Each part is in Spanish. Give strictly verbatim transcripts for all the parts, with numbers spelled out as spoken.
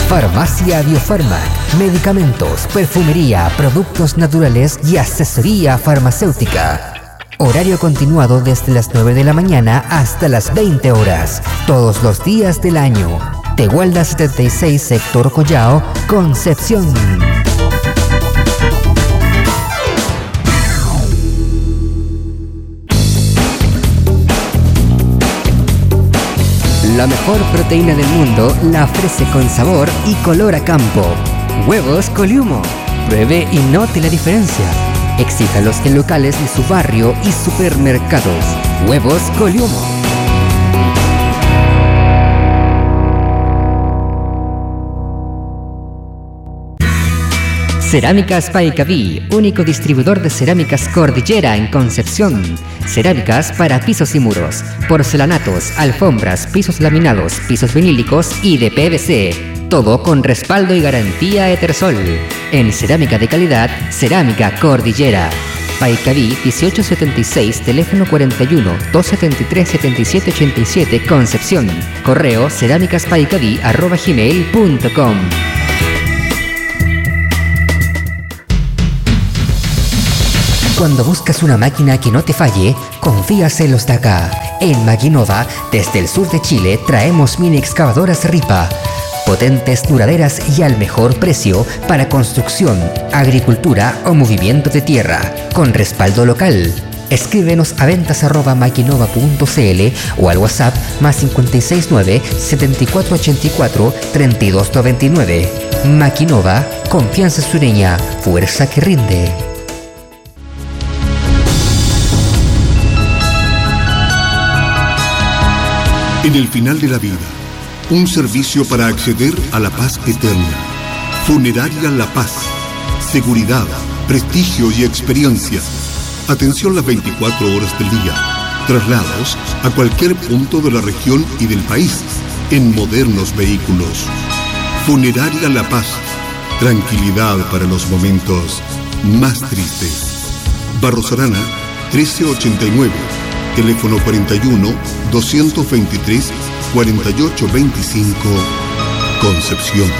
Farmacia Biofarmac, medicamentos, perfumería, productos naturales y asesoría farmacéutica. Horario continuado desde las nueve de la mañana hasta las veinte horas, todos los días del año. Tehuelda setenta y seis, sector Collao, Concepción. La mejor proteína del mundo la ofrece con sabor y color a campo. Huevos Coliumo. Pruebe y note la diferencia. Exíjalos en locales de su barrio y supermercados. Huevos Coliumo. Cerámicas Paicaví, único distribuidor de cerámicas Cordillera en Concepción. Cerámicas para pisos y muros, porcelanatos, alfombras, pisos laminados, pisos vinílicos y de P V C. Todo con respaldo y garantía Etersol. En cerámica de calidad, Cerámica Cordillera. Paicaví dieciocho setenta y seis, teléfono cuarenta y uno, doscientos setenta y tres, setenta y siete ochenta y siete, Concepción. Correo cerámicaspaicaví arroba gmail punto com. Cuando buscas una máquina que no te falle, confías en los de acá. En Maquinova, desde el sur de Chile, traemos mini excavadoras Ripa. Potentes, duraderas y al mejor precio para construcción, agricultura o movimiento de tierra, con respaldo local. Escríbenos a ventas arroba maquinova punto cl o al WhatsApp más cinco seis nueve, siete cuatro ocho cuatro, tres dos nueve nueve. Maquinova, confianza sureña, fuerza que rinde. En el final de la vida, un servicio para acceder a la paz eterna. Funeraria La Paz. Seguridad, prestigio y experiencia. Atención las veinticuatro horas del día. Traslados a cualquier punto de la región y del país en modernos vehículos. Funeraria La Paz. Tranquilidad para los momentos más tristes. Barros Arana, trece ochenta y nueve. Teléfono cuarenta y uno, doscientos veintitrés, cuarenta y ocho veinticinco, Concepción.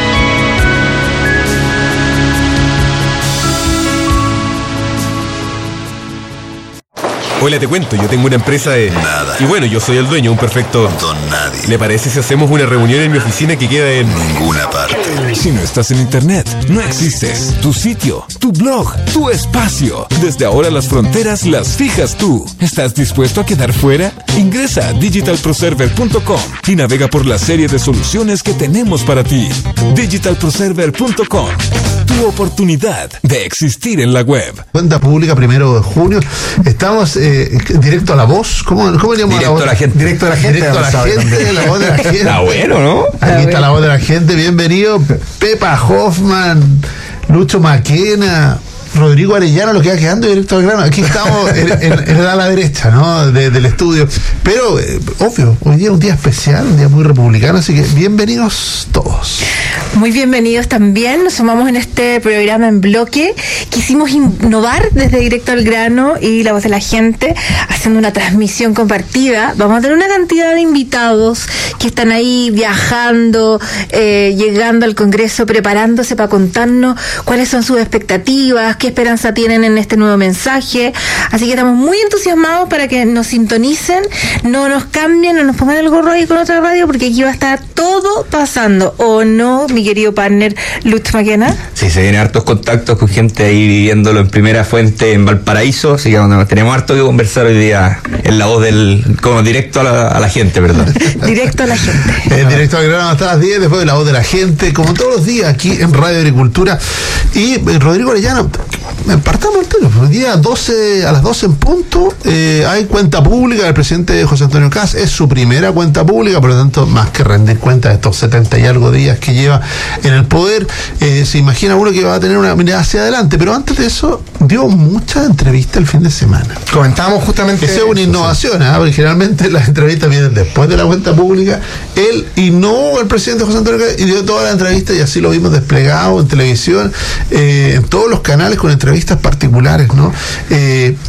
Hola, te cuento, yo tengo una empresa de... Nada. Y bueno, yo soy el dueño, un perfecto... Don nadie. ¿Le parece si hacemos una reunión en mi oficina que queda en... Ninguna parte. Si no estás en internet, no existes. Tu sitio, tu blog, tu espacio. Desde ahora las fronteras las fijas tú. ¿Estás dispuesto a quedar fuera? Ingresa a digital pro server punto com y navega por la serie de soluciones que tenemos para ti. digital pro server punto com. Tu oportunidad de existir en la web. Cuenta pública, primero de junio. Estamos eh, directo a la voz. ¿Cómo, cómo le llamamos? Directo a la gente. Directo a la gente. Directo a la gente, la voz de la gente. Está bueno, ¿no? Aquí está la voz de la gente. Bienvenido, Pepa Hoffman, Lucho Maquena, Rodrigo Arellano, lo que va quedando directo al grano. Aquí estamos en, en, en la ala derecha, ¿no? De, del estudio. Pero, eh, obvio, hoy día es un día especial, un día muy republicano, así que bienvenidos todos. Muy bienvenidos también. Nos sumamos en este programa en bloque. Quisimos innovar desde Directo al Grano y La Voz de la Gente, haciendo una transmisión compartida. Vamos a tener una cantidad de invitados que están ahí viajando, eh, llegando al Congreso, preparándose para contarnos cuáles son sus expectativas, qué esperanza tienen en este nuevo mensaje. Así que estamos muy entusiasmados para que nos sintonicen, no nos cambien, no nos pongan el gorro ahí con otra radio, porque aquí va a estar todo pasando. ¿O no, mi querido partner Lutz Maquena? Sí, se vienen hartos contactos con gente ahí viviéndolo en primera fuente en Valparaíso, así que bueno, tenemos harto que conversar hoy día en la voz del... como directo a la, a la gente, perdón. Directo a la gente. Eh, directo al grano hasta las diez, después de La Voz de la Gente, como todos los días aquí en Radio Agricultura. Y eh, Rodrigo Arellano, partamos el teléfono. El día doce, a las doce en punto, eh, hay cuenta pública del presidente José Antonio Kast. Es su primera cuenta pública, por lo tanto, más que rendir cuenta de estos setenta y algo días que lleva en el poder, eh, se imagina uno que va a tener una mirada hacia adelante. Pero antes de eso, dio muchas entrevistas el fin de semana. Comentábamos justamente esa es una eso, innovación, ¿eh? Porque generalmente las entrevistas vienen después de la cuenta pública. Él innovó, el presidente José Antonio Kast, y dio toda la entrevista, y así lo vimos desplegado en televisión, eh, en todos los canales, con entrevistas particulares, ¿no? Eh,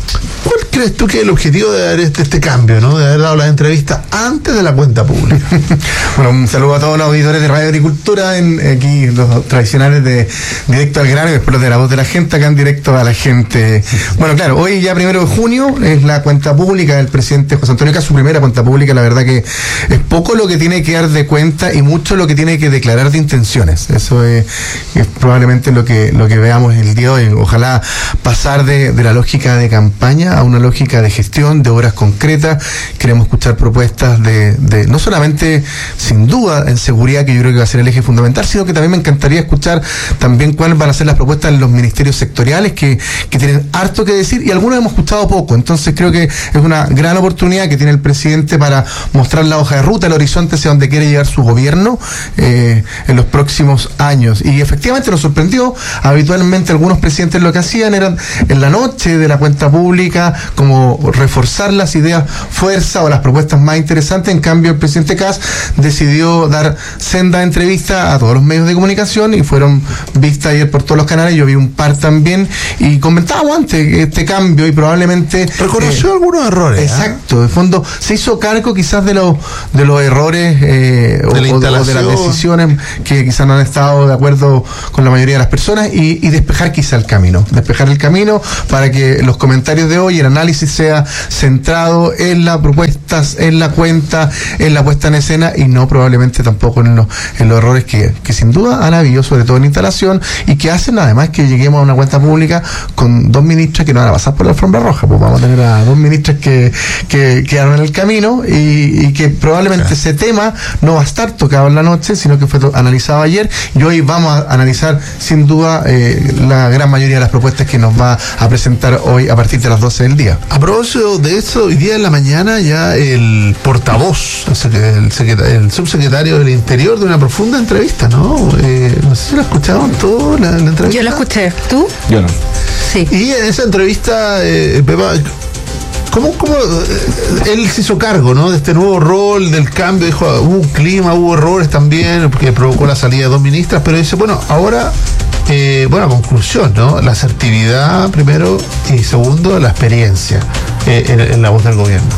¿Cuál crees tú que es el objetivo de haber este, este cambio, ¿no? De haber dado las entrevistas antes de la cuenta pública? Bueno, un saludo a todos los auditores de Radio Agricultura, en, aquí los tradicionales de Directo al Grano y después los de La Voz de la Gente, acá en Directo a la Gente. Bueno, claro, hoy ya primero de junio es la cuenta pública del presidente José Antonio Kast, su primera cuenta pública. La verdad que es poco lo que tiene que dar de cuenta y mucho lo que tiene que declarar de intenciones. Eso es, es probablemente lo que lo que veamos el día de hoy. Ojalá pasar de, de la lógica de campaña a una lógica de gestión, de obras concretas. Queremos escuchar propuestas de, de no solamente, sin duda, en seguridad, que yo creo que va a ser el eje fundamental, sino que también me encantaría escuchar también cuáles van a ser las propuestas en los ministerios sectoriales que, que tienen harto que decir y algunos hemos escuchado poco. Entonces creo que es una gran oportunidad que tiene el presidente para mostrar la hoja de ruta, el horizonte hacia donde quiere llegar su gobierno eh, en los próximos años. Y efectivamente nos sorprendió. Habitualmente algunos presidentes lo que hacían eran en la noche de la cuenta pública como reforzar las ideas fuerza o las propuestas más interesantes. En cambio, el presidente Kast decidió dar senda entrevista a todos los medios de comunicación y fueron vistas ayer por todos los canales. Yo vi un par también y comentábamos antes este cambio y probablemente reconoció eh, algunos errores. Exacto, ¿eh? De fondo se hizo cargo quizás de los de los errores eh, de, la o, o de las decisiones que quizás no han estado de acuerdo con la mayoría de las personas y, y despejar quizá el camino, despejar el camino para que los comentarios de hoy, el análisis sea centrado en las propuestas, en la cuenta, en la puesta en escena y no probablemente tampoco en los, en los errores que, que sin duda han habido, sobre todo en instalación, y que hacen además que lleguemos a una cuenta pública con dos ministras que no van a pasar por la alfombra roja. Pues vamos a tener a dos ministras que, que quedaron en el camino y, y que probablemente claro. ese tema no va a estar tocado en la noche, sino que fue analizado ayer y hoy vamos a analizar sin duda eh, la gran mayoría de las propuestas que nos va a presentar hoy a partir de las doce del día. A propósito de eso, hoy día en la mañana ya el portavoz, el, secretario, el subsecretario del Interior, de una profunda entrevista, ¿no? Eh, no sé si la escucharon todos, la, la entrevista. Yo la escuché. ¿Tú? Yo no. Sí. Y en esa entrevista, eh, Pepa, ¿Cómo, cómo eh, él se hizo cargo, ¿no? De este nuevo rol, del cambio? Dijo, hubo un clima, hubo errores también, que provocó la salida de dos ministras, pero dice, bueno, ahora, eh, bueno, conclusión, ¿no? La asertividad, primero, y segundo, la experiencia eh, en, en la voz del gobierno.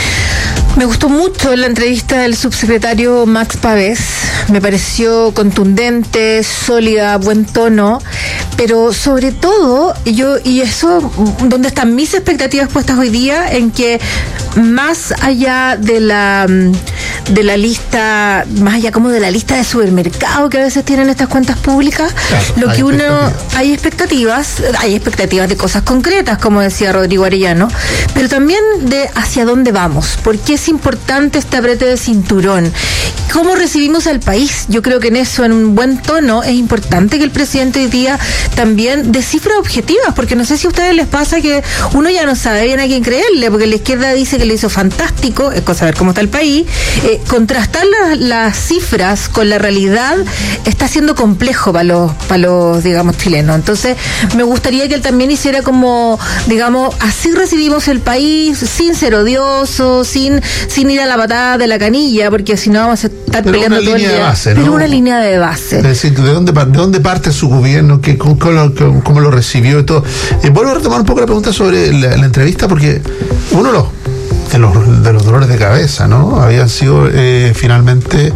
Me gustó mucho la entrevista del subsecretario Max Pavés. Me pareció contundente, sólida, buen tono, pero sobre todo, yo, y eso, donde están mis expectativas puestas hoy día, en que más allá de la de la lista, más allá como de la lista de supermercado que a veces tienen estas cuentas públicas, claro, lo que uno, hay expectativas, hay expectativas de cosas concretas, como decía Rodrigo Arellano, pero también de hacia dónde vamos, porque es importante este aprete de cinturón. ¿Cómo recibimos al país? Yo creo que en eso, en un buen tono, es importante que el presidente hoy día también descifre objetivas, porque no sé si a ustedes les pasa que uno ya no sabe bien a quién creerle, porque la izquierda dice que lo hizo fantástico, es cosa de ver cómo está el país. Eh, contrastar las, las cifras con la realidad está siendo complejo para los, para los, digamos, chilenos. Entonces, me gustaría que él también hiciera como, digamos, así recibimos el país, sin ser odioso, sin, sin ir a la patada de la canilla, porque si no vamos a estar pero peleando todo el día. De base, ¿no? Pero una línea de base. Es decir, ¿de dónde, de dónde parte su gobierno? ¿Qué, cómo, cómo, cómo lo recibió y todo? Eh, vuelvo a retomar un poco la pregunta sobre la, la entrevista, porque uno lo de los, de los dolores de cabeza, ¿no? Habían sido eh, finalmente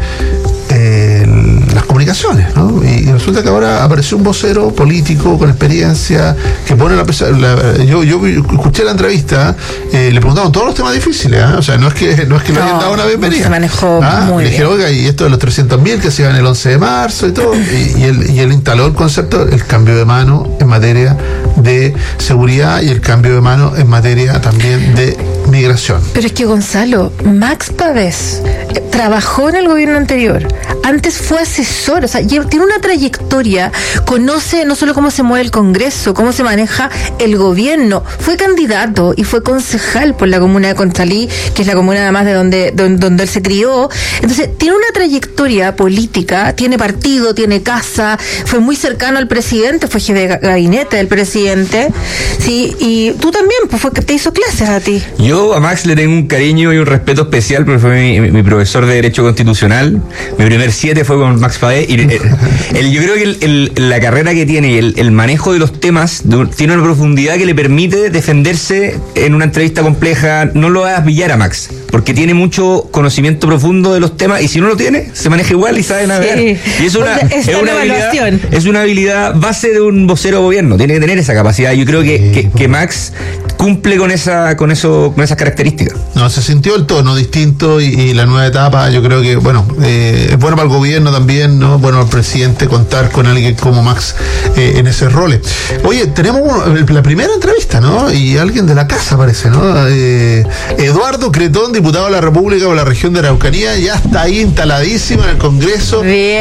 eh, las comunicaciones, ¿no? Y, y resulta que ahora apareció un vocero político con experiencia que pone la, la yo yo escuché la entrevista, eh, le preguntaron todos los temas difíciles, ¿eh? O sea, no es que no es que no, le hayan dado una bienvenida. Se manejó ¿Ah? muy le bien. dijeron, oiga, y esto de los trescientos mil que se iban el once de marzo y todo, y, y, él, y él instaló el concepto, el cambio de mano en materia de seguridad y el cambio de mano en materia también de migración. Pero es que Gonzalo, Max Pavés eh, trabajó en el gobierno anterior, antes fue asesor, o sea, tiene una trayectoria, conoce no solo cómo se mueve el Congreso, cómo se maneja el gobierno, fue candidato y fue concejal por la comuna de Conchalí, que es la comuna además de donde, donde, donde él se crió. Entonces, tiene una trayectoria política, tiene partido, tiene casa, fue muy cercano al presidente, fue jefe de gabinete del presidente, sí, y tú también, pues fue que te hizo clases a ti. Yo Yo a Max le tengo un cariño y un respeto especial porque fue mi, mi profesor de Derecho Constitucional. Mi primer siete fue con Max Faé. Y el, el, yo creo que el, el, la carrera que tiene y el, el manejo de los temas de, tiene una profundidad que le permite defenderse en una entrevista compleja. No lo vas a pillar a Max, porque tiene mucho conocimiento profundo de los temas y si no lo tiene, se maneja igual y sabe navegar. Sí. Y es una, es una, habilidad, es una habilidad base de un vocero de gobierno. Tiene que tener esa capacidad. Yo creo que, que, que Max cumple con esa, con eso, con esas características. No, se sintió el tono distinto y, y la nueva etapa, yo creo que, bueno, eh, es bueno para el gobierno también, ¿no? Bueno, al presidente contar con alguien como Max eh, en ese rol. Oye, tenemos la primera entrevista, ¿no? Y alguien de la casa parece, ¿no? Eh, Eduardo Cretón, diputado de la República por la región de Araucanía, ya está ahí instaladísimo en el Congreso.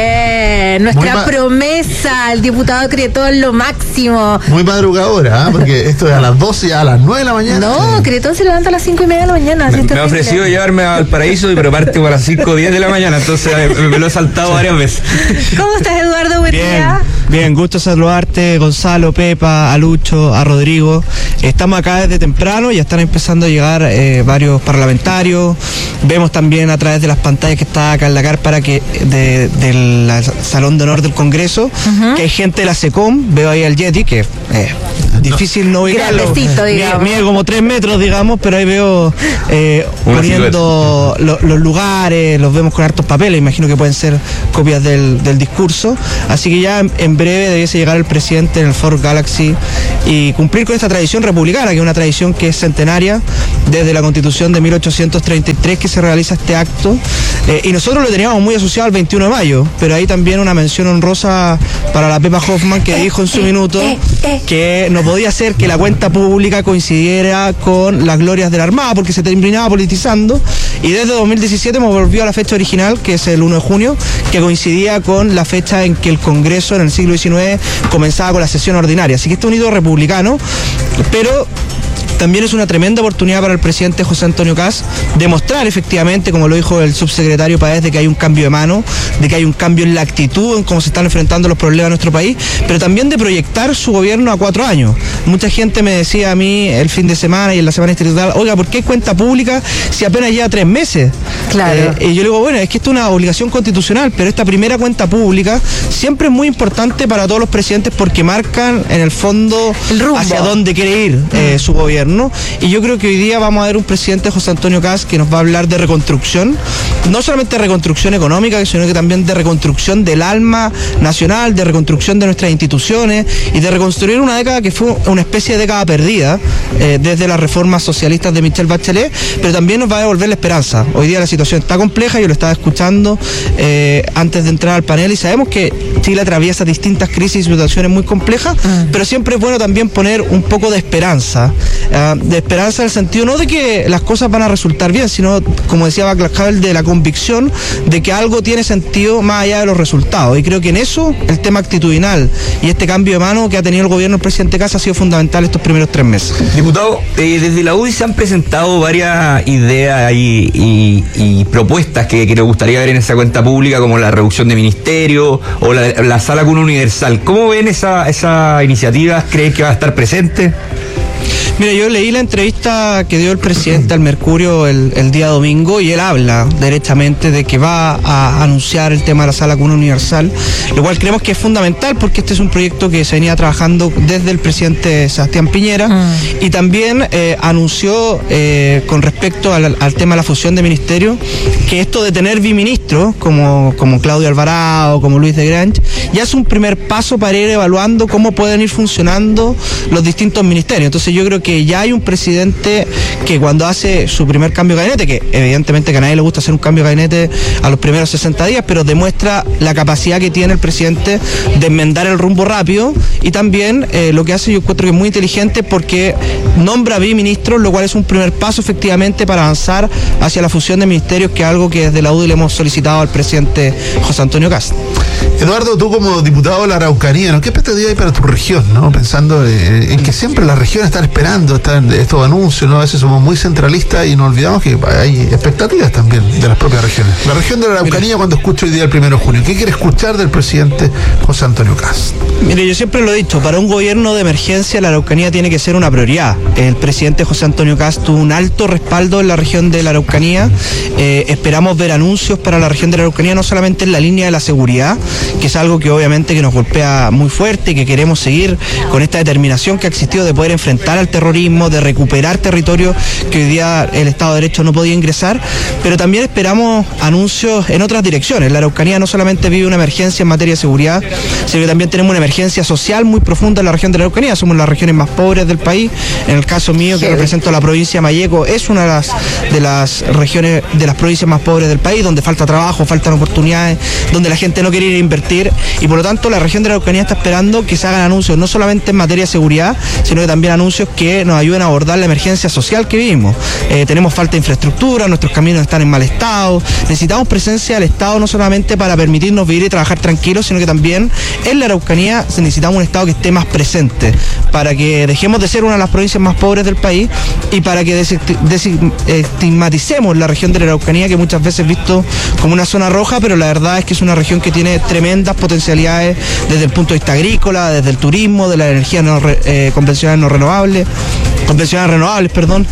Bien, nuestra ma- promesa, el diputado Cretón, lo máximo. Muy madrugadora, ¿eh? Porque esto es a las doce, ya a las nueve de la mañana. No, sí. Cretón se levanta a las cinco y media de la mañana. Me, me ha ofrecido llevarme al Paraíso, pero parte a las cinco o diez de la mañana, entonces me, me lo he saltado varias veces. ¿Cómo estás, Eduardo? Buen bien, día. Bien, gusto saludarte, Gonzalo, Pepa, a Lucho, a Rodrigo. Estamos acá desde temprano, ya están empezando a llegar eh, varios parlamentarios. Vemos también a través de las pantallas que está acá en la carpa que de, del Salón de Honor del Congreso, uh-huh. que hay gente de la SECOM. Veo ahí al Yeti, que es eh, difícil no ubicarlo. Mide, mide como tres metros, digamos, pero ahí veo eh, poniendo lo, los lugares, los vemos con hartos papeles, imagino que pueden ser copias del, del discurso. Así que ya en, en breve debiese llegar el presidente en el Ford Galaxy y cumplir con esta tradición republicana, que es una tradición que es centenaria desde la Constitución de mil ochocientos treinta y tres que se realiza este acto. Eh, y nosotros lo teníamos muy asociado al veintiuno de mayo, pero ahí también una mención honrosa para la Pepa Hoffman, que dijo en su minuto que no podía ser que la cuenta pública coincidiera con las glorias de la Armada, porque se terminaba politizando, y desde dos mil diecisiete hemos volvido a la fecha original, que es el uno de junio, que coincidía con la fecha en que el Congreso en el siglo diecinueve comenzaba con la sesión ordinaria. Así que este es un hito republicano, pero también es una tremenda oportunidad para el presidente José Antonio Kast demostrar efectivamente, como lo dijo el subsecretario Páez, de que hay un cambio de mano, de que hay un cambio en la actitud, en cómo se están enfrentando los problemas de nuestro país, pero también de proyectar su gobierno a cuatro años. Mucha gente me decía a mí el fin de semana y en la semana institucional, oiga, ¿por qué hay cuenta pública si apenas lleva tres meses? Claro. Eh, y yo le digo, bueno, es que esto es una obligación constitucional, pero esta primera cuenta pública siempre es muy importante para todos los presidentes porque marcan en el fondo el rumbo hacia dónde quiere ir eh, su gobierno. Y yo creo que hoy día vamos a ver un presidente, José Antonio Kast, que nos va a hablar de reconstrucción, no solamente de reconstrucción económica, sino que también de reconstrucción del alma nacional, de reconstrucción de nuestras instituciones y de reconstruir una década que fue una especie de década perdida eh, desde las reformas socialistas de Michelle Bachelet, pero también nos va a devolver la esperanza. Hoy día la situación está compleja, yo lo estaba escuchando eh, antes de entrar al panel y sabemos que Chile atraviesa distintas crisis y situaciones muy complejas, uh-huh. pero siempre es bueno también poner un poco de esperanza. Uh, de esperanza en el sentido no de que las cosas van a resultar bien, sino, como decía Václav Havel, de la convicción de que algo tiene sentido más allá de los resultados. Y creo que en eso el tema actitudinal y este cambio de mano que ha tenido el gobierno del presidente Kast ha sido fundamental estos primeros tres meses. Diputado, eh, desde la U D I se han presentado varias ideas y, y, y propuestas que, que nos gustaría ver en esa cuenta pública, como la reducción de ministerios o la, la sala cuna universal. ¿Cómo ven esa, esa iniciativa? ¿Creen que va a estar presente? Mira, yo leí la entrevista que dio el presidente al Mercurio el, el día domingo y él habla derechamente de que va a anunciar el tema de la sala cuna universal, lo cual creemos que es fundamental porque este es un proyecto que se venía trabajando desde el presidente Sebastián Piñera mm. y también eh, anunció eh, con respecto al, al tema de la fusión de ministerios que esto de tener biministros como, como Claudio Alvarado, como Luis de Grange, ya es un primer paso para ir evaluando cómo pueden ir funcionando los distintos ministerios. Entonces yo creo que ya hay un presidente que cuando hace su primer cambio de gabinete, que evidentemente que a nadie le gusta hacer un cambio de gabinete a los primeros sesenta días, pero demuestra la capacidad que tiene el presidente de enmendar el rumbo rápido y también eh, lo que hace yo encuentro que es muy inteligente porque nombra biministros, lo cual es un primer paso efectivamente para avanzar hacia la fusión de ministerios, que es algo que desde la U D I le hemos solicitado al presidente José Antonio Kast. Eduardo, tú como diputado de la Araucanía, ¿no? ¿Qué expectativa hay para tu región, no? Pensando eh, en que siempre las regiones están esperando están estos anuncios, ¿no? A veces somos muy centralistas y nos olvidamos que hay expectativas también de las propias regiones. La región de la Araucanía, mira, cuando escucho hoy día el primero de junio, ¿qué quiere escuchar del presidente José Antonio Kast? Mire, yo siempre lo he dicho, para un gobierno de emergencia la Araucanía tiene que ser una prioridad. El presidente José Antonio Kast tuvo un alto respaldo en la región de la Araucanía. Eh, esperamos ver anuncios para la región de la Araucanía, no solamente en la línea de la seguridad, que es algo que obviamente que nos golpea muy fuerte y que queremos seguir con esta determinación que ha existido de poder enfrentar al terrorismo, de recuperar territorio que hoy día el Estado de Derecho no podía ingresar, pero también esperamos anuncios en otras direcciones. La Araucanía no solamente vive una emergencia en materia de seguridad, sino que también tenemos una emergencia social muy profunda en la región de la Araucanía. Somos las regiones más pobres del país. En el caso mío, que represento a la provincia de Malleco, es una de las, de las regiones, de las provincias más pobres del país, donde falta trabajo, faltan oportunidades, donde la gente no quiere ir a invertir, y por lo tanto la región de la Araucanía está esperando que se hagan anuncios no solamente en materia de seguridad, sino que también anuncios que nos ayuden a abordar la emergencia social que vivimos. Eh, tenemos falta de infraestructura, nuestros caminos están en mal estado, necesitamos presencia del Estado no solamente para permitirnos vivir y trabajar tranquilos, sino que también en la Araucanía necesitamos un Estado que esté más presente, para que dejemos de ser una de las provincias más pobres del país y para que desestigmaticemos la región de la Araucanía, que muchas veces es visto como una zona roja, pero la verdad es que es una región que tiene tremendas potencialidades desde el punto de vista agrícola, desde el turismo, de la energía no, eh, convencional no renovable, convencionales renovables, perdón.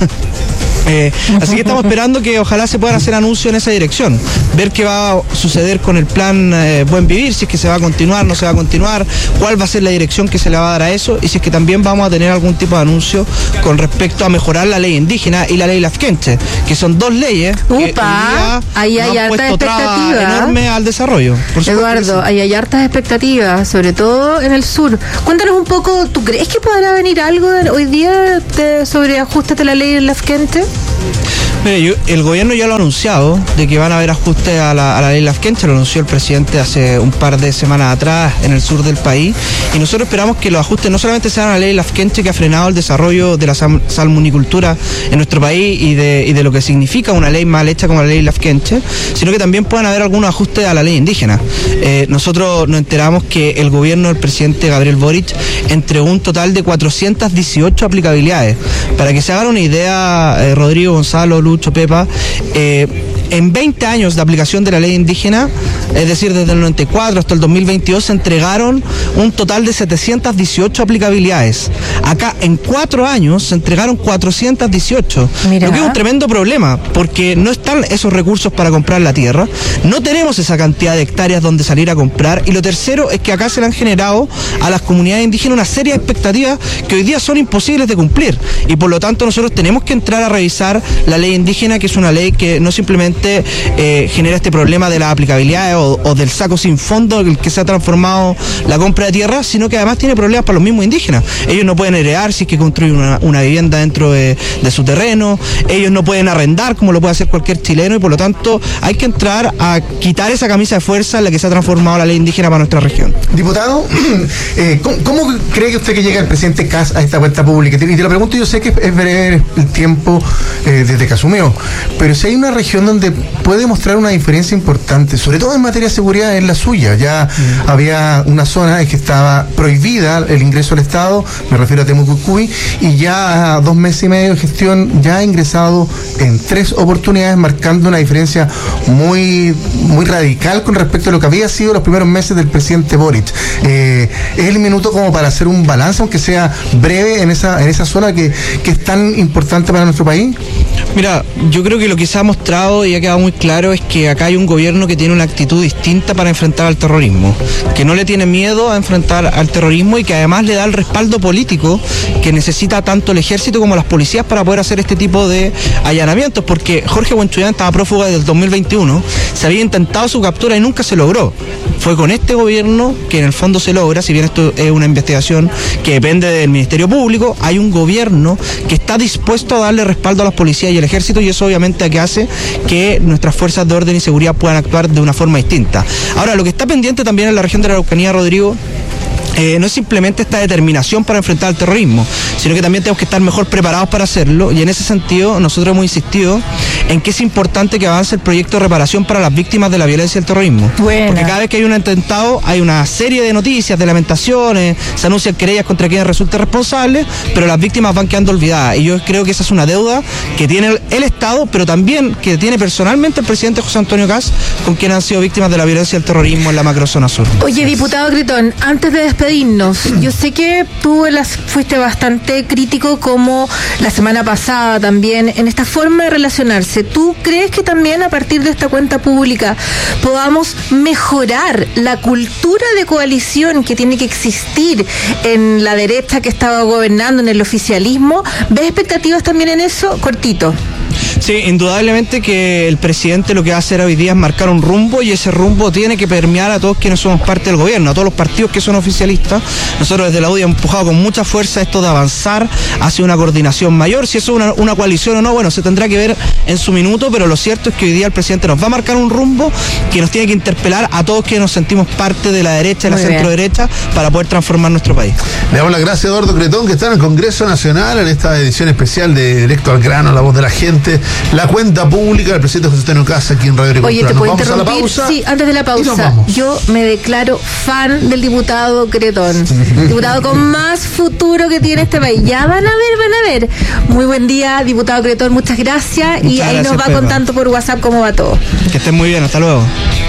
Eh, así que estamos esperando que ojalá se puedan hacer anuncios en esa dirección, ver qué va a suceder con el plan eh, Buen Vivir, si es que se va a continuar, no se va a continuar, cuál va a ser la dirección que se le va a dar a eso, y si es que también vamos a tener algún tipo de anuncio con respecto a mejorar la ley indígena y la ley Lafkenche, que son dos leyes que Upa, ahí hay hartas expectativas enorme al desarrollo. Eduardo, ahí hay hartas expectativas, sobre todo en el sur. Cuéntanos un poco, ¿tú crees que podrá venir algo hoy día de, sobre ajustes de la ley Lafkenche? Mire, yo, el gobierno ya lo ha anunciado, de que van a haber ajustes a la, a la ley Lafkenche, lo anunció el presidente hace un par de semanas atrás en el sur del país, y nosotros esperamos que los ajustes no solamente sean a la ley Lafkenche, que ha frenado el desarrollo de la salmonicultura en nuestro país y de, y de lo que significa una ley mal hecha como la ley Lafkenche, sino que también puedan haber algunos ajustes a la ley indígena. Eh, nosotros nos enteramos que el gobierno del presidente Gabriel Boric entregó un total de cuatrocientas dieciocho aplicabilidades. Para que se hagan una idea, eh, Rodrigo, Gonzalo, Lucho, Pepa, eh, en veinte años de aplicación de la ley indígena, es decir, desde el noventa y cuatro hasta el dos mil veintidós, se entregaron un total de setecientas dieciocho aplicabilidades. Acá, en cuatro años, se entregaron cuatrocientas dieciocho. Mira. Lo que es un tremendo problema, porque no están esos recursos para comprar la tierra, no tenemos esa cantidad de hectáreas donde salir a comprar, y lo tercero es que acá se le han generado a las comunidades indígenas una serie de expectativas que hoy día son imposibles de cumplir, y por lo tanto nosotros tenemos que entrar a revisar la ley indígena, que es una ley que no simplemente eh, genera este problema de la aplicabilidad o, o del saco sin fondo en el que se ha transformado la compra de tierra, sino que además tiene problemas para los mismos indígenas. Ellos no pueden heredar si es que construyen una, una vivienda dentro de, de su terreno, ellos no pueden arrendar como lo puede hacer cualquier chileno, y por lo tanto hay que entrar a quitar esa camisa de fuerza en la que se ha transformado la ley indígena para nuestra región. Diputado, eh, ¿cómo, ¿cómo cree que usted que llega el presidente Kast a esta cuenta pública? Y te lo pregunto, yo sé que es breve el tiempo eh, desde que asumió, pero si hay una región donde puede mostrar una diferencia importante, sobre todo en materia de seguridad, es la suya. Ya mm. había una zona en que estaba prohibida el ingreso al Estado, me refiero a Temucuicui, y ya a dos meses y medio de gestión ya ha ingresado en tres oportunidades, marcando una diferencia muy, muy radical con respecto a lo que había sido los primeros meses del presidente Boric. Eh, es el minuto como para hacer un balance, aunque sea breve, en esa, en esa zona que, que es tan importante para nuestro país. Mira, yo creo que lo que se ha mostrado y ha quedado muy claro es que acá hay un gobierno que tiene una actitud distinta para enfrentar al terrorismo, que no le tiene miedo a enfrentar al terrorismo y que además le da el respaldo político que necesita tanto el ejército como las policías para poder hacer este tipo de allanamientos, porque Jorge Buenchuyán estaba prófugo desde el dos mil veintiuno, se había intentado su captura y nunca se logró. Fue con este gobierno que en el fondo se logra, si bien esto es una investigación que depende del Ministerio Público, hay un gobierno que está dispuesto a darle respaldo a las policías y el ejército, y eso obviamente que hace que nuestras fuerzas de orden y seguridad puedan actuar de una forma distinta. Ahora, lo que está pendiente también en la región de la Araucanía, Rodrigo, Eh, no es simplemente esta determinación para enfrentar el terrorismo, sino que también tenemos que estar mejor preparados para hacerlo, y en ese sentido nosotros hemos insistido en que es importante que avance el proyecto de reparación para las víctimas de la violencia y el terrorismo. Buena. Porque cada vez que hay un atentado hay una serie de noticias, de lamentaciones, se anuncian querellas contra quienes resulten responsables, pero las víctimas van quedando olvidadas. Y yo creo que esa es una deuda que tiene el, el Estado, pero también que tiene personalmente el presidente José Antonio Kast, con quienes han sido víctimas de la violencia y el terrorismo en la macrozona sur. Oye, diputado Gretón, antes de despedirnos, yo sé que tú las, fuiste bastante crítico, como la semana pasada también, en esta forma de relacionarse. ¿Tú crees que también a partir de esta cuenta pública podamos mejorar la cultura de coalición que tiene que existir en la derecha que estaba gobernando, en el oficialismo? ¿Ves expectativas también en eso? Cortito. Sí, indudablemente que el presidente lo que va a hacer hoy día es marcar un rumbo, y ese rumbo tiene que permear a todos quienes somos parte del gobierno, a todos los partidos que son oficialistas. Nosotros desde la U D I hemos empujado con mucha fuerza esto de avanzar hacia una coordinación mayor. Si eso es una, una coalición o no, bueno, se tendrá que ver en su minuto, pero lo cierto es que hoy día el presidente nos va a marcar un rumbo que nos tiene que interpelar a todos quienes nos sentimos parte de la derecha, de la centro derecha, para poder transformar nuestro país. Le damos las gracias a Eduardo Gretón, que está en el Congreso Nacional en esta edición especial de Directo al Grano, La Voz de la Gente, la cuenta pública del presidente José Antonio Kast aquí en Radio Agricultura. Oye, ¿te puedo vamos interrumpir? A la pausa, sí, antes de la pausa, yo me declaro fan del diputado Gretón, diputado con más futuro que tiene este país. Ya van a ver, van a ver. Muy buen día, diputado Gretón, muchas gracias. Muchas y ahí gracias, nos va Pedro. Contando por WhatsApp cómo va todo. Que estén muy bien, hasta luego.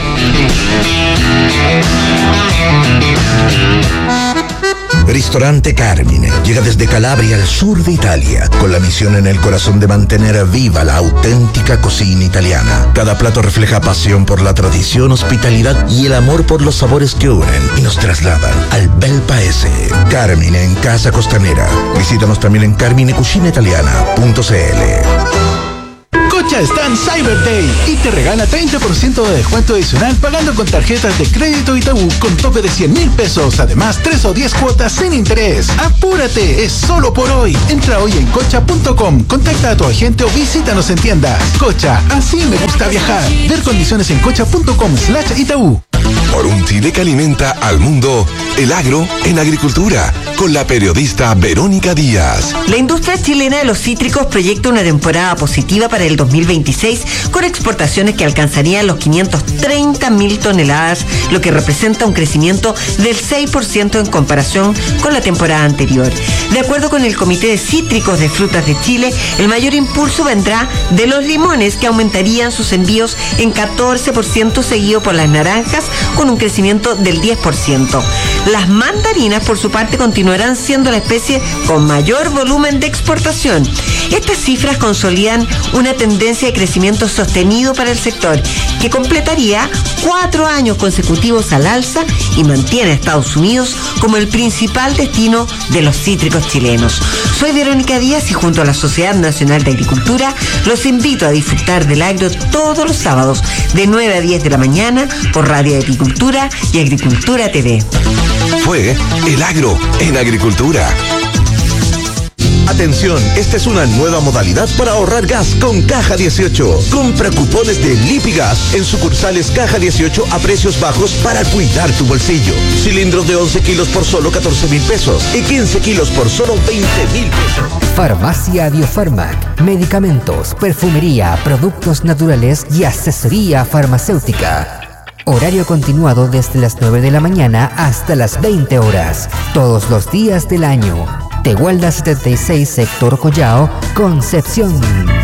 Ristorante Carmine llega desde Calabria al sur de Italia, con la misión en el corazón de mantener viva la auténtica cocina italiana. Cada plato refleja pasión por la tradición, hospitalidad y el amor por los sabores que unen y nos trasladan al bel paese. Carmine en Casa Costanera. Visítanos también en carmine cucina italiana punto c l. Cocha está en Cyber Day y te regala treinta por ciento de descuento adicional pagando con tarjetas de crédito Itaú con tope de cien mil pesos. Además, tres o diez cuotas sin interés. ¡Apúrate! Es solo por hoy. Entra hoy en cocha punto com, contacta a tu agente o visítanos en tiendas. Cocha, así me gusta viajar. Ver condiciones en cocha punto com slash Itaú. Por un Chile que alimenta al mundo, el agro en agricultura, con la periodista Verónica Díaz. La industria chilena de los cítricos proyecta una temporada positiva para el dos mil veintiséis, con exportaciones que alcanzarían los quinientas treinta mil toneladas, lo que representa un crecimiento del seis por ciento en comparación con la temporada anterior. De acuerdo con el Comité de Cítricos de Frutas de Chile, el mayor impulso vendrá de los limones, que aumentarían sus envíos en catorce por ciento, seguido por las naranjas, con un crecimiento del diez por ciento. Las mandarinas, por su parte, continuarán siendo la especie con mayor volumen de exportación. Estas cifras consolidan una tendencia de crecimiento sostenido para el sector, que completaría cuatro años consecutivos al alza y mantiene a Estados Unidos como el principal destino de los cítricos chilenos. Soy Verónica Díaz y junto a la Sociedad Nacional de Agricultura los invito a disfrutar del agro todos los sábados de nueve a diez de la mañana por Radio Agricultura y Agricultura T V. Fue el agro en agricultura. Atención, esta es una nueva modalidad para ahorrar gas con Caja dieciocho. Compra cupones de Lipigas en sucursales Caja dieciocho a precios bajos para cuidar tu bolsillo. Cilindros de once kilos por solo catorce mil pesos y quince kilos por solo veinte mil pesos. Farmacia Biofarmac. Medicamentos, perfumería, productos naturales y asesoría farmacéutica. Horario continuado desde las nueve de la mañana hasta las veinte horas, todos los días del año. Tehuelda setenta y seis, Sector Collao, Concepción.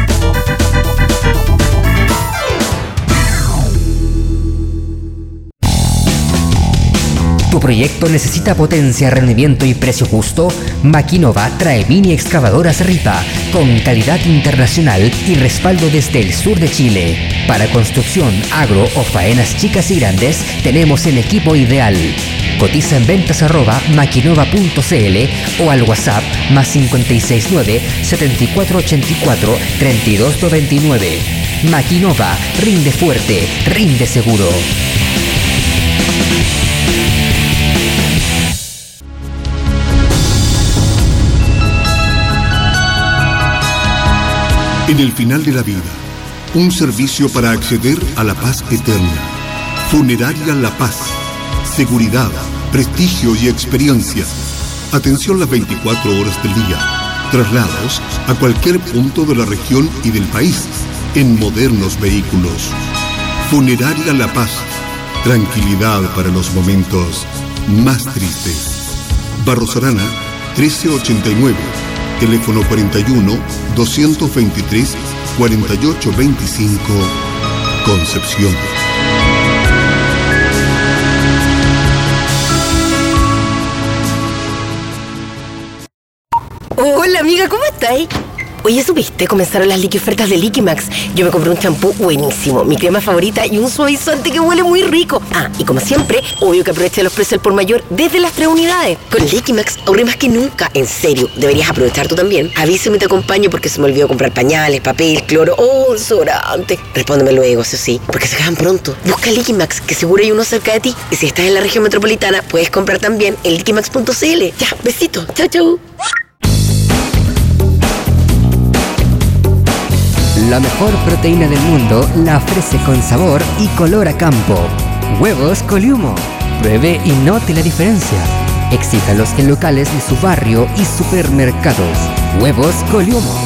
¿Tu proyecto necesita potencia, rendimiento y precio justo? Maquinova trae mini excavadoras Ripa con calidad internacional y respaldo desde el sur de Chile. Para construcción, agro o faenas chicas y grandes, tenemos el equipo ideal. Cotiza en ventas arroba maquinova punto c l o al WhatsApp más cinco seis nueve, siete cuatro ocho cuatro, tres dos nueve nueve. Maquinova, rinde fuerte, rinde seguro. En el final de la vida, un servicio para acceder a la paz eterna. Funeraria La Paz. Seguridad, prestigio y experiencia. Atención las veinticuatro horas del día. Traslados a cualquier punto de la región y del país. en modernos vehículos. Funeraria La Paz, tranquilidad para los momentos más tristes. Barros Arana, trece ochenta y nueve, teléfono cuarenta y uno, doscientos veintitrés, cuarenta y ocho veinticinco, Concepción. Hola amiga, ¿cómo estáis? Oye, ¿supiste? Comenzaron las liqui ofertas de Liquimax. Yo me compré un champú buenísimo, mi crema favorita y un suavizante que huele muy rico. Ah, y como siempre, obvio que aproveché los precios al por mayor desde las tres unidades. Con Liquimax ahorré más que nunca. En serio, deberías aprovechar tú también. Avísame y te acompaño porque se me olvidó comprar pañales, papel, cloro o desodorante. Respóndeme luego, eso sí, porque se acaban pronto. Busca Liquimax, que seguro hay uno cerca de ti. Y si estás en la región metropolitana, puedes comprar también en liquimax punto c l. Ya, besito. Chau, chau. La mejor proteína del mundo la ofrece con sabor y color a campo. Huevos Coliumo. Pruebe y note la diferencia. Exíjalos en locales de su barrio y supermercados. Huevos Coliumo.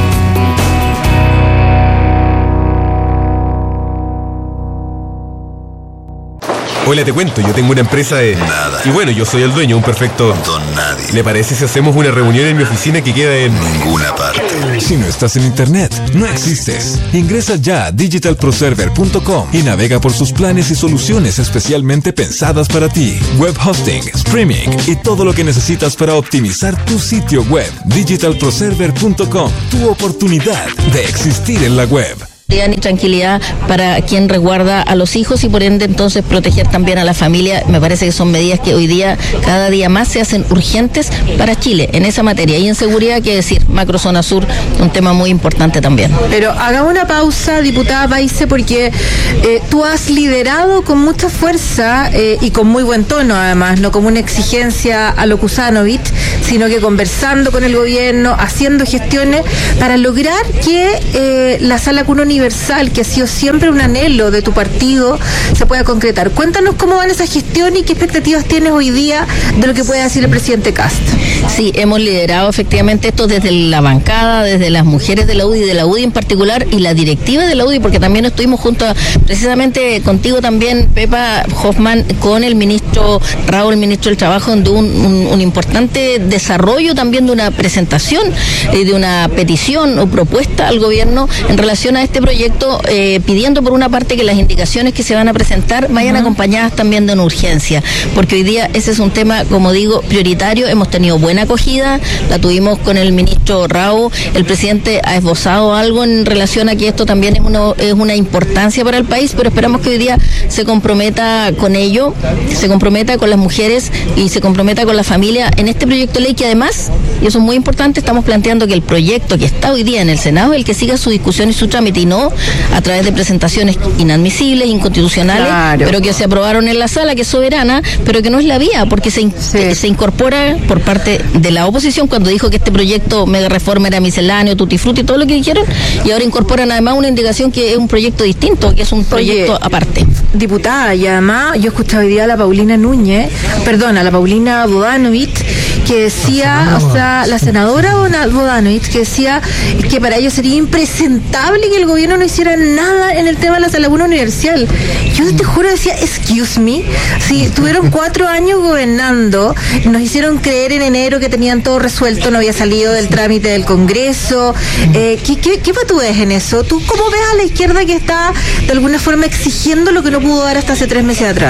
Hola, te cuento, yo tengo una empresa de... Nada. Y bueno, yo soy el dueño, un perfecto... Don nadie. ¿Le parece si hacemos una reunión en mi oficina que queda en... Ninguna parte. Si no estás en internet, no existes. Ingresa ya a digital pro server punto com y navega por sus planes y soluciones especialmente pensadas para ti. Web hosting, streaming y todo lo que necesitas para optimizar tu sitio web. digital pro server punto com, tu oportunidad de existir en la web. Y tranquilidad para quien resguarda a los hijos y por ende entonces proteger también a la familia. Me parece que son medidas que hoy día cada día más se hacen urgentes para Chile en esa materia. Y en seguridad, que decir, macrozona sur, un tema muy importante también. Pero hagamos una pausa, diputada Paise, porque eh, tú has liderado con mucha fuerza eh, y con muy buen tono además, no como una exigencia a lo Kusanovich, sino que conversando con el gobierno, haciendo gestiones para lograr que eh, la sala cuna universal, que ha sido siempre un anhelo de tu partido, se pueda concretar. Cuéntanos cómo van esas gestiones y qué expectativas tienes hoy día de lo que puede decir el presidente Kast. Sí, hemos liderado efectivamente esto desde la bancada, desde las mujeres de la U D I, de la U D I en particular, y la directiva de la U D I, porque también estuvimos junto a, precisamente contigo también, Pepa Hoffman, con el ministro Raúl, el ministro del Trabajo, de un, un, un importante desarrollo también de una presentación, eh, de una petición o propuesta al gobierno en relación a este proyecto, eh, pidiendo por una parte que las indicaciones que se van a presentar vayan uh-huh. acompañadas también de una urgencia, porque hoy día ese es un tema, como digo, prioritario. Hemos tenido buena acogida, la tuvimos con el ministro Raúl, el presidente ha esbozado algo en relación a que esto también es una, es una importancia para el país, pero esperamos que hoy día se comprometa con ello, se comprometa con las mujeres y se comprometa con la familia en este proyecto de ley, que además, y eso es muy importante, estamos planteando que el proyecto que está hoy día en el Senado es el que siga su discusión y su trámite, y no a través de presentaciones inadmisibles, inconstitucionales, claro, pero que se aprobaron en la sala, que es soberana, pero que no es la vía, porque se, in- sí. se incorpora por parte de la oposición cuando dijo que este proyecto mega reforma era misceláneo, tutti frutti, todo lo que dijeron, y ahora incorporan además una indicación que es un proyecto distinto, que es un proyecto Oye, aparte. Diputada, y además yo escuchaba hoy día a la Paulina Núñez, perdón, a la Paulina Bodanovich, que decía, o sea, la senadora Bodanovich, que decía que para ellos sería impresentable que el gobierno no hiciera nada en el tema de la sala cuna universal. Yo te juro, decía, excuse me, si tuvieron cuatro años gobernando, nos hicieron creer en enero que tenían todo resuelto, no había salido del trámite del Congreso. Eh, ¿qué, qué, ¿Qué patú ves en eso? ¿Tú cómo ves a la izquierda que está de alguna forma exigiendo lo que no pudo dar hasta hace tres meses atrás?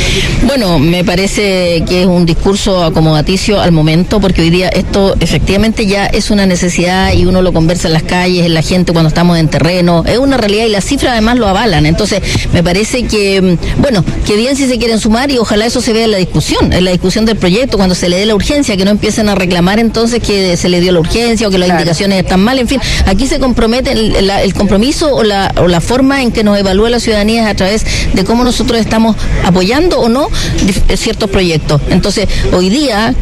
Bueno, me parece que es un discurso acomodaticio al momento, porque hoy día esto efectivamente ya es una necesidad y uno lo conversa en las calles, en la gente cuando estamos en terreno, es una realidad y las cifras además lo avalan. Entonces me parece que, bueno, que bien si se quieren sumar, y ojalá eso se vea en la discusión, en la discusión del proyecto, cuando se le dé la urgencia, que no empiecen a reclamar entonces que se le dio la urgencia o que las claro. indicaciones están mal. En fin, aquí se compromete el, la, el compromiso o la, o la forma en que nos evalúa la ciudadanía es a través de cómo nosotros estamos apoyando o no ciertos proyectos. Entonces hoy día, claro, venimos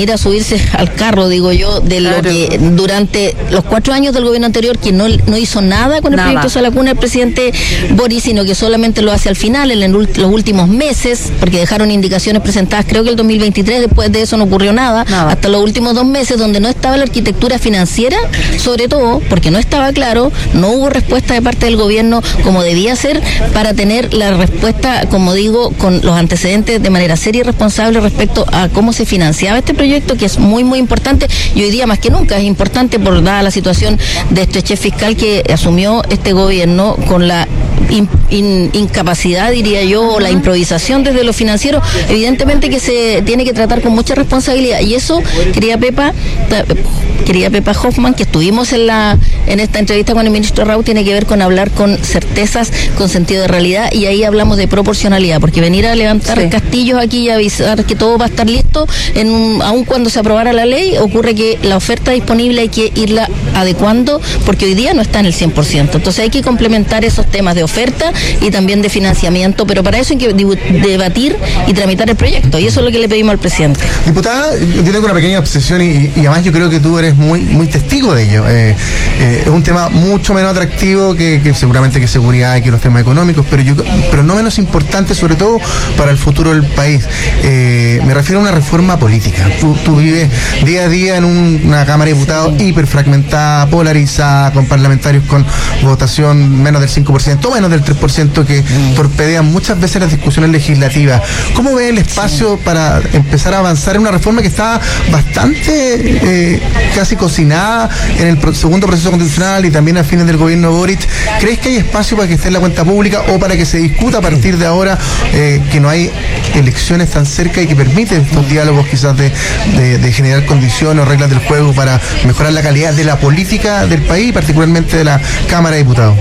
venir a subirse al carro, digo yo, de claro. lo que durante los cuatro años del gobierno anterior, que no, no hizo nada con el nada. proyecto Salacuna el presidente Boric, sino que solamente lo hace al final, en los últimos meses, porque dejaron indicaciones presentadas, creo que el dos mil veintitrés, después de eso no ocurrió nada, nada. hasta los últimos dos meses, donde no estaba la arquitectura financiera, sobre todo, porque no estaba claro, no hubo respuesta de parte del gobierno como debía ser, para tener la respuesta, como digo, con los antecedentes de manera seria y responsable respecto a cómo se financiaba este proyecto, que es muy, muy importante, y hoy día más que nunca es importante por dada la situación de estrechez fiscal que asumió este gobierno con la in, in, incapacidad, diría yo, o la improvisación desde lo financiero. Evidentemente que se tiene que tratar con mucha responsabilidad, y eso, querida Pepa, querida Pepa Hoffman, que estuvimos en la en esta entrevista con el ministro Raúl, tiene que ver con hablar con certezas, con sentido de realidad, y ahí hablamos de proporcionalidad, porque venir a levantar sí. castillos aquí y avisar que todo va a estar listo, en un, aun cuando se aprobara la ley, ocurre que la oferta disponible hay que irla adecuando, porque hoy día no está en el cien por ciento. Entonces hay que complementar esos temas de oferta y también de financiamiento, pero para eso hay que debatir y tramitar el proyecto, y eso es lo que le pedimos al presidente. Diputada, yo tengo una pequeña obsesión y, y además yo creo que tú eres muy muy testigo de ello. Eh, eh, es un tema mucho menos atractivo que, que seguramente que seguridad y que los temas económicos, pero yo pero no menos importante, sobre todo para el futuro del país. Eh, me refiero a una reforma política. Tú, tú vives día a día en un, una Cámara de Diputados sí. hiperfragmentada, polarizada, con parlamentarios con votación menos del cinco por ciento, menos del tres por ciento, que mm. torpedean muchas veces las discusiones legislativas. ¿Cómo ves el espacio sí. para empezar a avanzar en una reforma que está bastante eh, casi cocinada en el pro- segundo proceso constitucional y también a fines del gobierno Boric? ¿Crees que hay espacio para que esté en la cuenta pública o para que se discuta a partir de ahora eh, que no hay elecciones tan cerca y que permiten estos diálogos quizás de, de, de generar condiciones o reglas del juego para mejorar la calidad de la política del país, particularmente de la Cámara de Diputados?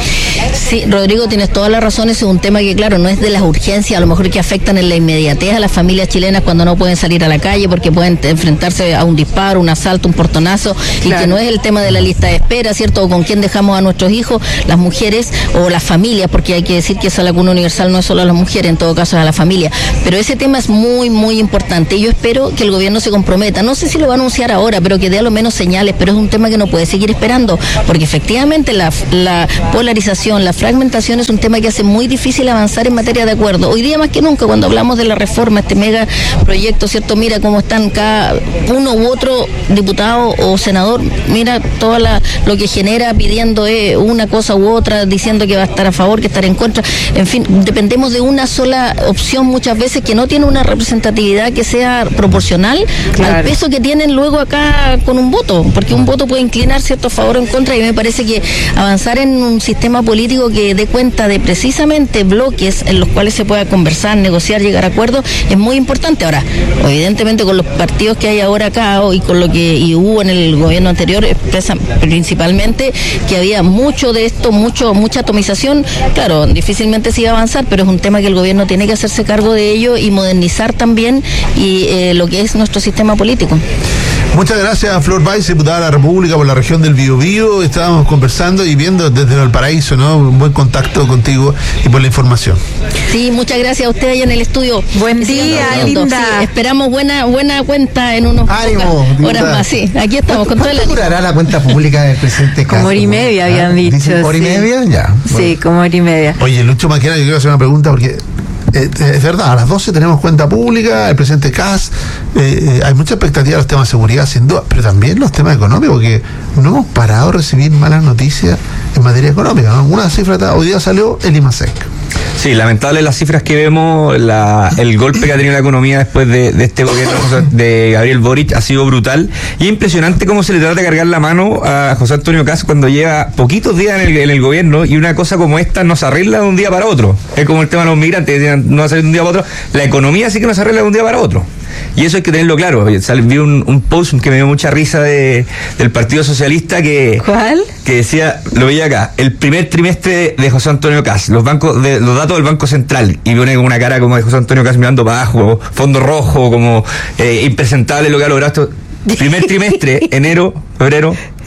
Sí, Rodrigo, tienes todas las razones. Es un tema que, claro, no es de las urgencias, a lo mejor que afectan en la inmediatez a las familias chilenas cuando no pueden salir a la calle porque pueden enfrentarse a un disparo, un asalto, un portonazo, claro. y que no es el tema de la lista de espera, ¿cierto? O con quién dejamos a nuestros hijos, las mujeres o las familias, porque hay que decir que esa lacuna universal no es solo a las mujeres, en todo caso es a la familia. Pero ese tema es muy, muy importante, y yo espero que el gobierno se comprometa. No sé si lo va a anunciar ahora, pero que dé a lo menos señales, pero es un tema que no puede seguir esperando, porque efectivamente la, la polarización, la fragmentación es un tema que hace muy difícil avanzar en materia de acuerdo. Hoy día más que nunca, cuando hablamos de la reforma, este mega proyecto, ¿cierto? Mira cómo están cada uno u otro diputado o senador, mira todo lo que genera pidiendo eh, una cosa u otra, diciendo que va a estar a favor, que estar en contra. En fin, dependemos de una sola opción muchas veces que no tiene una representatividad que sea proporcional claro. al peso que tienen luego acá con un voto, porque un voto puede inclinar cierto a favor o en contra, y me parece que avanzar en un sistema político que dé cuenta de precisamente bloques en los cuales se pueda conversar, negociar, llegar a acuerdos, es muy importante. Ahora, evidentemente con los partidos que hay ahora acá y con lo que y hubo en el gobierno anterior, expresa principalmente que había mucho de esto, mucho mucha atomización. Claro, difícilmente se iba a avanzar, pero es un tema que el gobierno tiene que hacerse cargo de ello y modernizar también y eh, lo que es nuestro sistema político. Muchas gracias, Flor Valls, diputada de la República por la región del Biobío. Estábamos conversando y viendo desde Valparaíso, ¿no? Un buen contacto contigo y por la información. Sí, muchas gracias a usted allá en el estudio. Buen día, linda. Sí, esperamos buena buena cuenta en unos Ánimo, horas más. Sí, aquí estamos con toda la. ¿Cuánto durará la cuenta pública del presidente Castro? Como hora y media habían dicho. ¿Hora y sí. media? Ya. Bueno. Sí, como hora y media. Oye, Lucho Maquena, yo quiero hacer una pregunta porque Eh, es verdad, a las doce tenemos cuenta pública, el presidente Kass, eh, eh, hay mucha expectativa de los temas de seguridad, sin duda, pero también los temas económicos, que no hemos parado de recibir malas noticias en materia económica, ¿no? Una cifra, hoy día salió el IMASEC. Sí, lamentable las cifras que vemos, la, el golpe que ha tenido la economía después de, de este gobierno de Gabriel Boric ha sido brutal, y impresionante cómo se le trata de cargar la mano a José Antonio Kass cuando lleva poquitos días en el, en el gobierno, y una cosa como esta no se arregla de un día para otro. Es como el tema de los migrantes, no va a salir de un día para otro. La economía sí que no se arregla de un día para otro. Y eso hay que tenerlo claro. Vi un, un post que me dio mucha risa de, del Partido Socialista que, ¿cuál? Que decía, lo veía acá, el primer trimestre de José Antonio Kass, los bancos, de, los datos del Banco Central, y pone con una cara como de José Antonio Kass mirando para abajo, fondo rojo, como eh, impresentable lo que ha logrado esto. Primer trimestre, enero, febrero,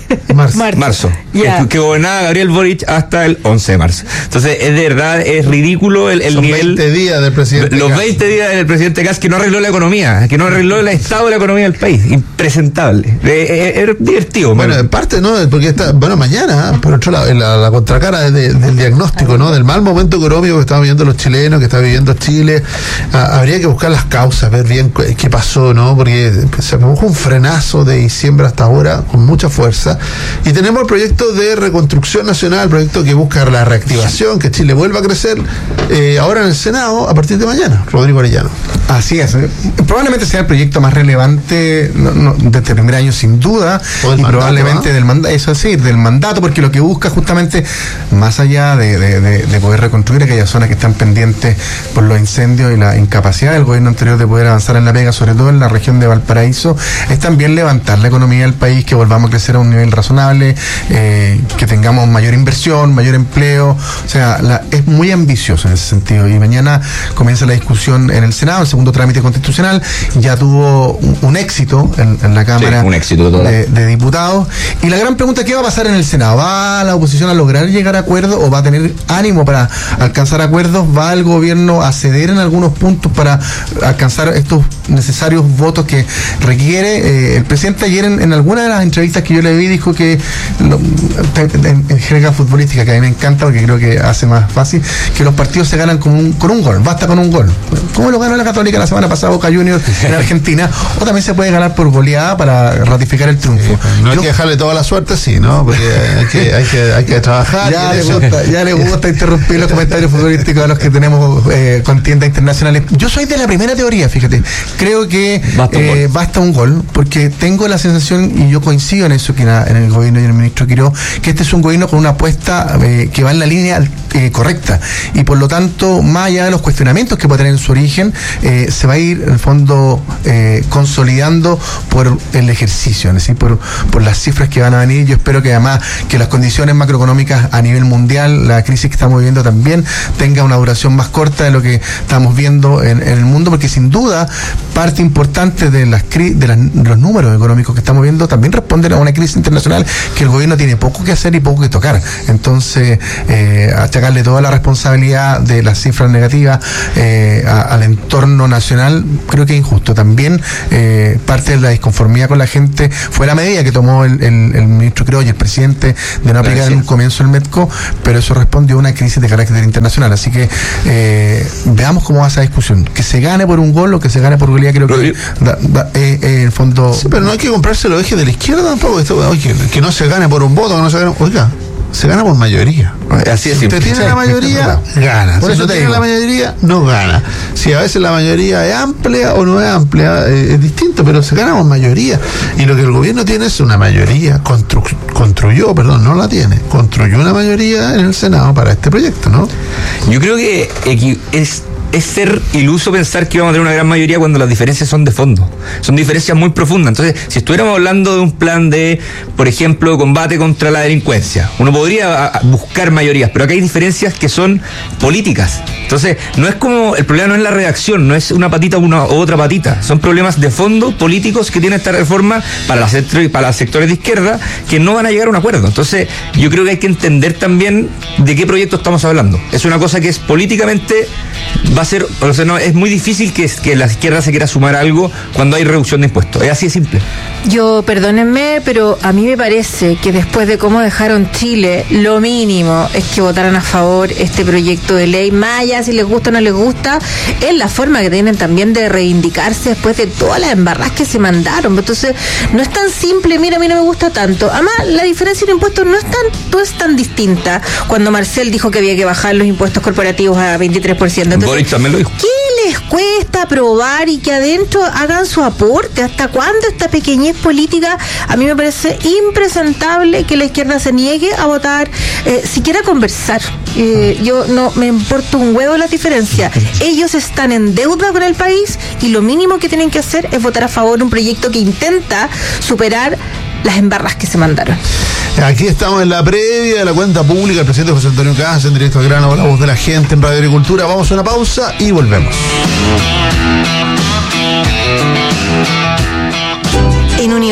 Marzo. Marzo. Ya. Que, que gobernaba Gabriel Boric hasta el once de marzo. Entonces, es de verdad, es ridículo el, el Son nivel. veinte días del presidente Los Kast. veinte días del presidente Kast que no arregló la economía, que no arregló el estado de la economía del país. Impresentable. Es, es, es divertido. Bueno, en parte no, porque está, bueno, mañana, por otro lado, la, la contracara de, del diagnóstico, ¿no? Del mal momento económico que están viviendo los chilenos, que está viviendo Chile. Ah, habría que buscar las causas, ver bien qué, qué pasó, ¿no? Porque se produjo un frenazo de diciembre hasta ahora con mucha fuerza. Y tenemos el proyecto de reconstrucción nacional, el proyecto que busca la reactivación, que Chile vuelva a crecer, eh, ahora en el Senado a partir de mañana. Rodrigo Arellano. Así es. Probablemente sea el proyecto más relevante no, no, de este primer año, sin duda, y mandato, probablemente ¿no? del mandato, eso sí, del mandato, porque lo que busca justamente, más allá de, de, de, de poder reconstruir aquellas zonas que están pendientes por los incendios y la incapacidad del gobierno anterior de poder avanzar en la pega, sobre todo en la región de Valparaíso, es también levantar la economía del país, que volvamos a crecer a un nivel razonable, eh, que tengamos mayor inversión, mayor empleo. O sea, la, es muy ambicioso en ese sentido. Y mañana comienza la discusión en el Senado, el segundo trámite constitucional. Ya tuvo un, un éxito en, en la Cámara Sí, un éxito total. de, de Diputados. Y la gran pregunta es: ¿qué va a pasar en el Senado? ¿Va la oposición a lograr llegar a acuerdos o va a tener ánimo para alcanzar acuerdos? ¿Va el gobierno a ceder en algunos puntos para alcanzar estos necesarios votos que requiere? Eh, el presidente ayer en, en alguna de las entrevistas que yo le vi dijo que lo, en, en jerga futbolística, que a mí me encanta porque creo que hace más fácil, que los partidos se ganan con un, con un gol, basta con un gol. ¿Cómo lo ganó la Católica la semana pasada, Boca Juniors en Argentina? O también se puede ganar por goleada para ratificar el triunfo. Sí, no Yo- hay que dejarle toda la suerte, sí, ¿no? Porque hay que, hay que, hay que trabajar. Ya y le, eso- gusta, ya le gusta interrumpir los comentarios futbolísticos a los que tenemos eh, contiendas internacionales. Yo soy de la primera teoría, fíjate. Creo que Basta un eh, gol. basta un gol, porque tengo la sensación, y yo coincido en eso, que en, en el gobierno y en el ministro Quiró, que este es un gobierno con una apuesta eh, que va en la línea eh, correcta. Y por lo tanto, más allá de los cuestionamientos que puede tener en su origen, eh, se va a ir, en el fondo, eh, consolidando por el ejercicio, es decir, por, por las cifras que van a venir. Yo espero que además que las condiciones macroeconómicas a nivel mundial, la crisis que estamos viviendo también, tenga una duración más corta de lo que estamos viendo en, en el mundo, porque sin duda parte importante de las cri- de, las- de los números económicos que estamos viendo también responden a una crisis internacional que el gobierno tiene poco que hacer y poco que tocar. Entonces, eh, achacarle toda la responsabilidad de las cifras negativas eh, a- al entorno nacional, creo que es injusto. También eh, parte de la disconformidad con la gente fue la medida que tomó el, el, el ministro Quiró y el presidente de no aplicar en un comienzo el MEDCO, pero eso respondió a una crisis de carácter internacional. Así que eh, veamos cómo va esa discusión. Que se gane por un gol o que se gane por goleada, creo que da, da, eh, eh, en el fondo. Sí, pero no hay que comprarse los ejes de la izquierda tampoco. Esto, oye, que, que no se gane por un voto, que no se gane. Oiga, se gana por mayoría. Así es Si usted simple. tiene Sí, la mayoría, es gana. Por Si eso no te tiene digo. la mayoría, no gana. Si a veces la mayoría es amplia o no es amplia, eh, es distinto, pero se gana por mayoría. Y lo que el gobierno tiene es una mayoría, constru- construyó, perdón, no la tiene, construyó una mayoría en el Senado para este proyecto, ¿no? Yo creo que equi- es, es ser iluso pensar que vamos a tener una gran mayoría cuando las diferencias son de fondo. Son diferencias muy profundas. Entonces, si estuviéramos hablando de un plan de, por ejemplo, combate contra la delincuencia, uno podría a- a buscar mayorías, pero acá hay diferencias que son políticas. Entonces, no es como, el problema no es la redacción, no es una patita o una u otra patita. Son problemas de fondo políticos que tiene esta reforma para, las sector- para los sectores de izquierda que no van a llegar a un acuerdo. Entonces, yo creo que hay que entender también de qué proyecto estamos hablando. Es una cosa que es políticamente, va a ser, o sea, no, es muy difícil que, que la izquierda se quiera sumar a algo cuando hay reducción de impuestos. Es así de simple. Yo, perdónenme, pero a mí me parece que después de cómo dejaron Chile, lo mínimo es que votaran a favor este proyecto de ley. Maya, si les gusta o no les gusta, es la forma que tienen también de reivindicarse después de todas las embarradas que se mandaron. Entonces, no es tan simple, mira, a mí no me gusta tanto. Además, la diferencia en impuestos no es tan, no es tan distinta. Cuando Marcel dijo que había que bajar los impuestos corporativos a veintitrés por ciento. Entonces, Boric también lo dijo. ¿qué les cuesta aprobar y que adentro hagan su aporte? ¿Hasta cuándo esta pequeñez política? A mí me parece impresentable que la izquierda se niegue a votar, eh, siquiera conversar. Eh, yo no me importa un huevo la diferencia. Ellos están en deuda con el país y lo mínimo que tienen que hacer es votar a favor de un proyecto que intenta superar las embarras que se mandaron. Aquí estamos en la previa de la cuenta pública. El presidente José Antonio Kast, en directo al grano, la voz de la gente en Radio Agricultura. Vamos a una pausa y volvemos. En Universidad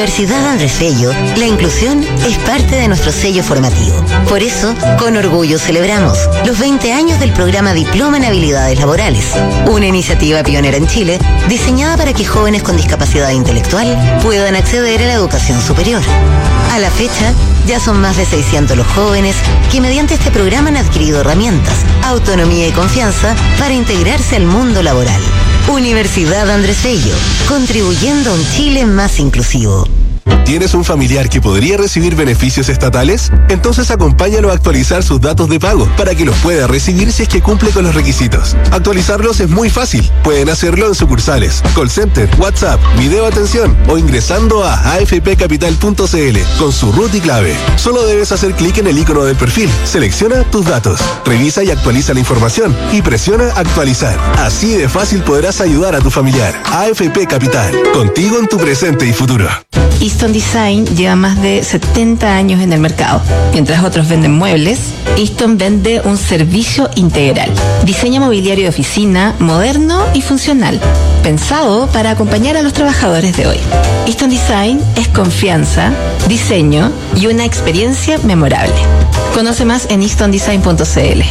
Universidad Andrés Bello, la inclusión es parte de nuestro sello formativo. Por eso, con orgullo celebramos los veinte años del programa Diploma en Habilidades Laborales, una iniciativa pionera en Chile diseñada para que jóvenes con discapacidad intelectual puedan acceder a la educación superior. A la fecha, ya son más de seiscientos los jóvenes que mediante este programa han adquirido herramientas, autonomía y confianza para integrarse al mundo laboral. Universidad Andrés Bello, contribuyendo a un Chile más inclusivo. ¿Tienes un familiar que podría recibir beneficios estatales? Entonces acompáñalo a actualizar sus datos de pago para que los pueda recibir si es que cumple con los requisitos. Actualizarlos es muy fácil. Pueden hacerlo en sucursales, call center, WhatsApp, video atención o ingresando a a f p capital punto c l con su root y clave. Solo debes hacer clic en el icono del perfil, selecciona tus datos, revisa y actualiza la información y presiona actualizar. Así de fácil podrás ayudar a tu familiar. A F P Capital, contigo en tu presente y futuro. Easton Design lleva más de setenta años en el mercado. Mientras otros venden muebles, Easton vende un servicio integral. Diseño mobiliario de oficina, moderno y funcional, pensado para acompañar a los trabajadores de hoy. Easton Design es confianza, diseño y una experiencia memorable. Conoce más en easton design punto c l.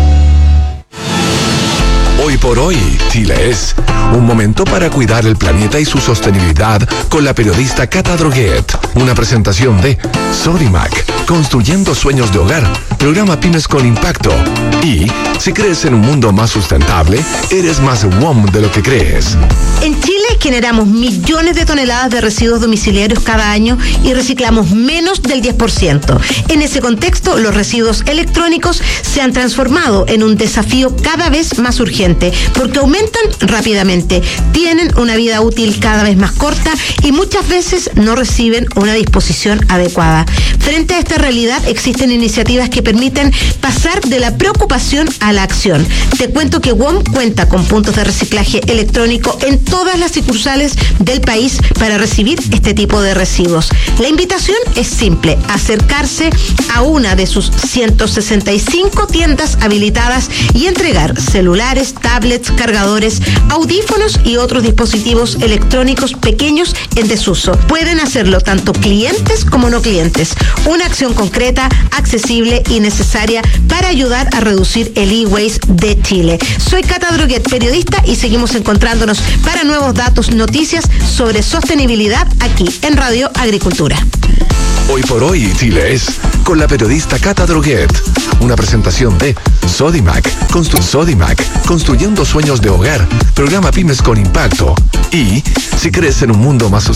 Hoy por hoy, Chile es un momento para cuidar el planeta y su sostenibilidad con la periodista Cata Droguet. Una presentación de Sodimac, construyendo sueños de hogar, programa Pymes con Impacto. Y si crees en un mundo más sustentable, eres más W O M de lo que crees. En Chile generamos millones de toneladas de residuos domiciliarios cada año y reciclamos menos del diez por ciento. En ese contexto, los residuos electrónicos se han transformado en un desafío cada vez más urgente porque aumentan rápidamente, tienen una vida útil cada vez más corta y muchas veces no reciben una disposición adecuada. Frente a esta realidad existen iniciativas que permiten pasar de la preocupación a la acción. Te cuento que W O M cuenta con puntos de reciclaje electrónico en todas las sucursales del país para recibir este tipo de residuos. La invitación es simple: acercarse a una de sus ciento sesenta y cinco tiendas habilitadas y entregar celulares, tablets, cargadores, audífonos y otros dispositivos electrónicos pequeños en desuso. Pueden hacerlo tanto clientes como no clientes. Una acción concreta, accesible y necesaria para ayudar a reducir el e-waste de Chile. Soy Cata Droguet, periodista, y seguimos encontrándonos para nuevos datos, noticias sobre sostenibilidad aquí en Radio Agricultura. Hoy por hoy, Chile es con la periodista Cata Droguet. Una presentación de Sodimac, Constru Sodimac, construyendo sueños de hogar, programa Pymes con Impacto. Y si crees en un mundo más sustentable,